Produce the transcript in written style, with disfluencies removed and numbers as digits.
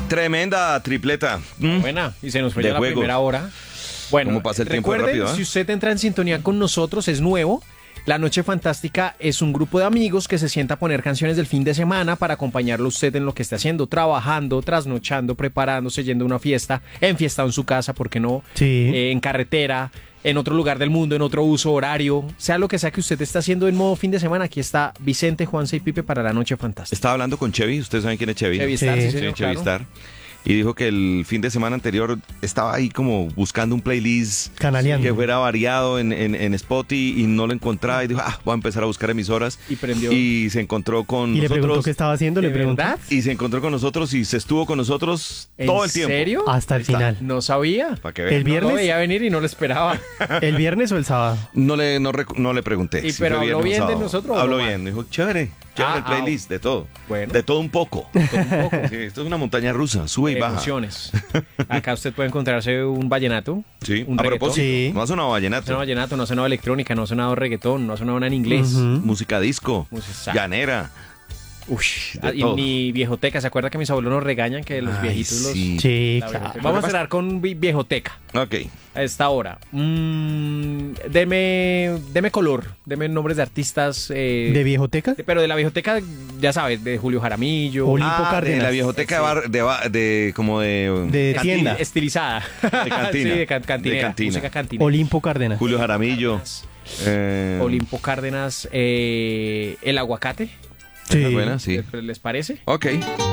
Tremenda tripleta. Buena, y se nos fue De ya la juegos. primera hora. Bueno, ¿Cómo pasa el tiempo recuerden, rápido, si usted entra en sintonía con nosotros, es nuevo. La Noche Fantástica es un grupo de amigos que se sienta a poner canciones del fin de semana para acompañarlo a usted en lo que esté haciendo, trabajando, trasnochando, preparándose, yendo a una fiesta, enfiestado en su casa, ¿por qué no? Sí. En carretera, en otro lugar del mundo, en otro uso horario, sea lo que sea que usted esté haciendo en modo fin de semana. Aquí está Vicente, Juanse y Pipe para La Noche Fantástica. Estaba hablando con Chevy, ustedes saben quién es Chevy. Chevy Star, Sí, sí, Sí, señor, Chevy claro. Star. Y dijo que el fin de semana anterior estaba ahí como buscando un playlist Canaleando. que fuera variado en Spotify y no lo encontraba. Y dijo, voy a empezar a buscar emisoras. Y prendió. Y se encontró con Y le preguntó nosotros. qué estaba haciendo, le ¿De preguntó. verdad? Y se encontró con nosotros y se estuvo con nosotros todo el tiempo. ¿En serio? Hasta el Ahí está. final. No sabía. Para que vean. El No lo viernes, veía venir y no lo esperaba. el viernes o el sábado. No le pregunté. Y si pero fue habló viernes o bien de sábado. nosotros, ¿o Habló no, bien. Dijo, chévere el playlist, de todo. Bueno. De todo un poco. Un poco. Sí, esto es una montaña rusa, sube y baja. Emociones. Acá usted puede encontrarse un vallenato. Sí, un a reggaetón. propósito, Sí. no ha sonado No ha vallenato, sonado vallenato, no ha sonado electrónica, no ha sonado reggaetón, no ha sonado nada en inglés. Ujú. música disco, Música- llanera. Ush, De y todo. ni viejoteca. ¿Se acuerda que mis abuelos nos regañan que los Ay, viejitos los... sí. Sí, la claro. viejoteca? Vamos a cerrar con viejoteca Ok, a esta hora. Deme color, deme nombres de artistas. ¿De viejoteca? Pero de la viejoteca, ya sabes, de Julio Jaramillo. Olimpo de Cárdenas. la viejoteca De estil- tienda. Estilizada. De cantina. Sí, de cantina. De cantina. Música cantina. Olimpo Cárdenas. Julio Jaramillo. Olimpo Cárdenas, el aguacate. Esa es buena, sí. ¿Les parece? Ok.